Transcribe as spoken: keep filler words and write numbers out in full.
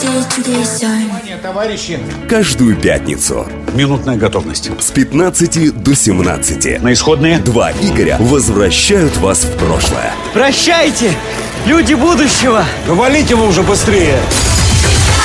Внимание, товарищи! Каждую пятницу Минутная готовность. с пятнадцати до семнадцати На исходные. два Игоря возвращают вас в прошлое. Прощайте, люди будущего! Валите вы уже быстрее!